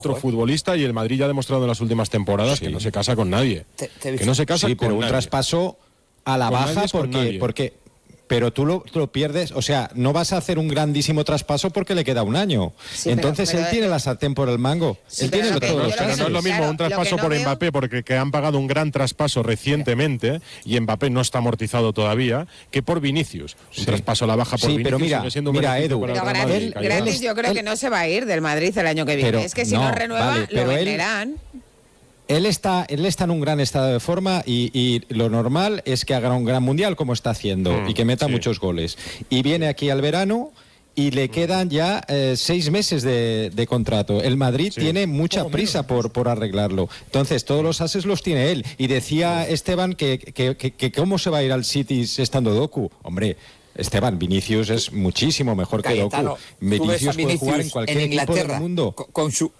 otro futbolista, y el Madrid ya ha demostrado en las últimas temporadas que no se casa con nadie. Que no se casa con pero nadie. Un traspaso a la baja porque pero tú lo pierdes, o sea, no vas a hacer un grandísimo traspaso porque le queda un año. Sí, entonces él tiene la sartén por el mango. Sí, él tiene todos los casos. No es lo mismo un traspaso por Mbappé, porque que han pagado un gran traspaso recientemente, y Mbappé no está amortizado todavía, que por Vinicius. Un traspaso a la baja por Vinicius. Pero mira, Edu, pero gratis yo creo que no se va a ir del Madrid el año que viene. Es que si no renueva, lo venderán. Él está en un gran estado de forma y lo normal es que haga un gran mundial como está haciendo y que meta muchos goles. Y viene aquí al verano y le quedan ya 6 meses de contrato. El Madrid tiene mucha prisa por arreglarlo. Entonces, todos los ases los tiene él. Y decía Esteban que cómo se va a ir al City estando Doku. Hombre, Esteban, Vinicius es muchísimo mejor que Doku. Vinicius puede jugar en cualquier equipo del mundo. Con su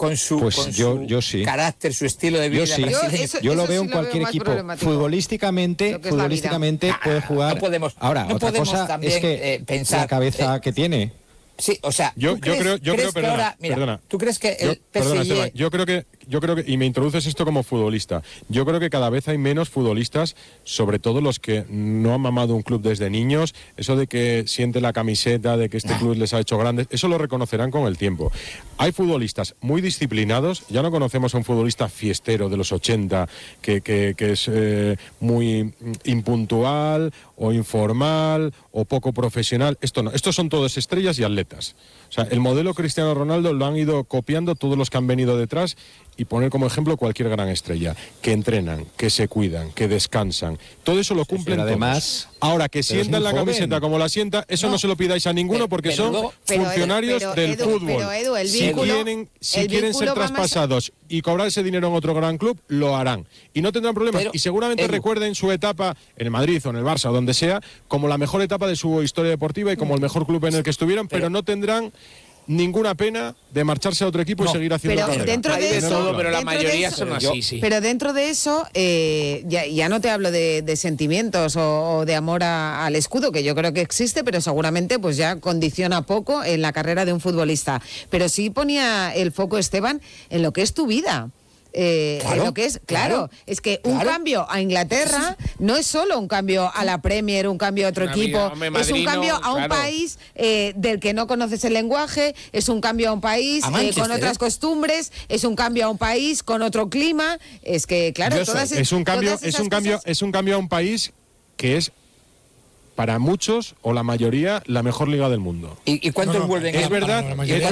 yo sí. carácter, su estilo de vida. Yo lo veo en cualquier equipo. Futbolísticamente puede jugar. Ahora, otra cosa es que pensar la cabeza que tiene. Sí, o sea, yo creo, perdona. ¿Tú crees que el PSG... Perdona, Esteban, yo creo que, y me introduces esto como futbolista, yo creo que cada vez hay menos futbolistas, sobre todo los que no han mamado un club desde niños, eso de que siente la camiseta, de que este club les ha hecho grandes, eso lo reconocerán con el tiempo. Hay futbolistas muy disciplinados, ya no conocemos a un futbolista fiestero de los 80, que es muy impuntual o informal o poco profesional. Esto no, estos son todos estrellas y atletas. O sea, el modelo Cristiano Ronaldo lo han ido copiando todos los que han venido detrás, y poner como ejemplo cualquier gran estrella, que entrenan, que se cuidan, que descansan. Todo eso lo cumplen todos. Además, ahora que sientan la camiseta como la sienta, eso no se lo pidáis a ninguno, porque son funcionarios del fútbol. Edu, si quieren ser traspasados y cobrar ese dinero en otro gran club, lo harán. Y no tendrán problemas. Y seguramente recuerden su etapa en el Madrid o en el Barça o donde sea, como la mejor etapa de su historia deportiva y como el mejor club en el que estuvieron, pero no tendrán ninguna pena de marcharse a otro equipo y seguir haciendo carrera. Dentro de eso, pero la mayoría son así, sí. Pero dentro de eso, ya no te hablo de sentimientos o de amor al escudo, que yo creo que existe, pero seguramente pues ya condiciona poco en la carrera de un futbolista. Pero sí ponía el foco, Esteban, en lo que es tu vida. En lo que es, es que un cambio a Inglaterra no es solo un cambio a la Premier, un cambio a otro equipo, es un cambio a un país del que no conoces el lenguaje, es un cambio a un país con otras costumbres, es un cambio a un país con otro clima, es que es un cambio a un país que es, para muchos o la mayoría, la mejor liga del mundo. ¿Y cuántos vuelven? Es verdad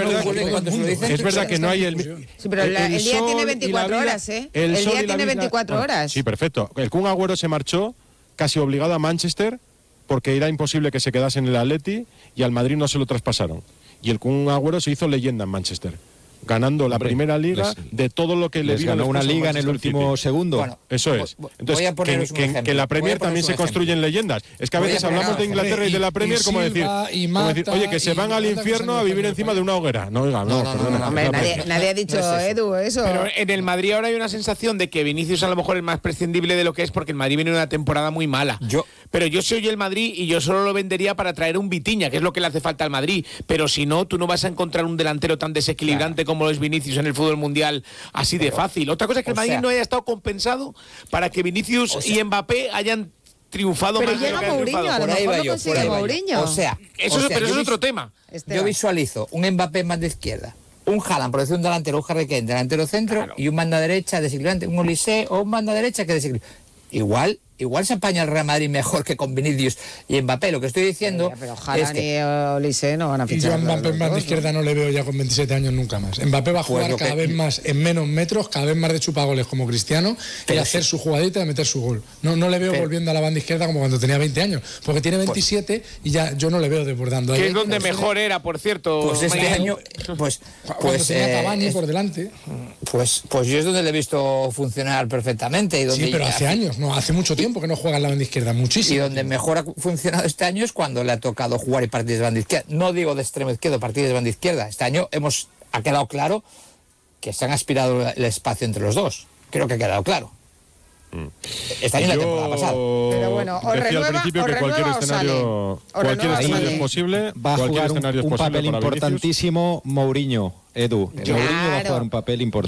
que no hay el... Sí, pero el día tiene 24 horas, ¿eh? El día tiene 24 horas. Sí, perfecto. El Kun Agüero se marchó casi obligado a Manchester porque era imposible que se quedase en el Atleti, y al Madrid no se lo traspasaron. Y el Kun Agüero se hizo leyenda en Manchester, ganando la primera liga de todo lo que le vino. Ganó una liga en el último segundo. Bueno, eso es. Entonces, que la Premier también se construyen leyendas. Es que a veces hablamos de Inglaterra y de la Premier como decir, oye, que se van al infierno a vivir encima de una hoguera. No, oiga, perdona. Nadie ha dicho, Edu, eso. Pero en el Madrid ahora hay una sensación de que Vinicius a lo mejor es más prescindible de lo que es, porque el Madrid viene una temporada muy mala. Pero yo soy el Madrid y yo solo lo vendería para traer un Vitinha, que es lo que le hace falta al Madrid. Pero si no, tú no vas a encontrar un delantero tan desequilibrante como lo es Vinicius en el fútbol mundial así de fácil. Otra cosa es que el Madrid no haya estado compensado para que Vinicius y Mbappé hayan triunfado pero más de lo que han triunfado. A lo mejor no consigue Mourinho. Eso es otro tema. Yo visualizo un Mbappé más de izquierda, un Haaland, por decir un delantero, un Harry Kane, delantero centro, y un banda derecha desequilibrante, un Olise o un banda derecha que desequilibrante. Igual se apaña el Real Madrid mejor que con Vinicius y Mbappé. Lo que estoy diciendo pero Haaland y Olise no van a fichar. Y yo a Mbappé más de izquierda no le veo ya con 27 años nunca más. Mbappé va a jugar cada vez más en menos metros, cada vez más de chupagoles como Cristiano, y hacer su jugadita de meter su gol. No le veo volviendo a la banda izquierda como cuando tenía 20 años, porque tiene 27 y ya yo no le veo desbordando. Que es donde mejor era, por cierto. Pues este año, cuando tenía Cavani por delante. Pues yo es donde le he visto funcionar perfectamente. Y donde sí, pero hace años, no, hace mucho tiempo que no juega en la banda izquierda, muchísimo. Y donde mejor ha funcionado este año es cuando le ha tocado jugar y partidos de banda izquierda. No digo de extremo izquierdo, partidos de banda izquierda. Este año ha quedado claro que se han aspirado el espacio entre los dos. Creo que ha quedado claro. Este año la temporada pasada. Pero bueno, o decía al principio que cualquier escenario es posible. Va a jugar un papel importantísimo Mourinho. Edu. Mourinho va a jugar un papel importante.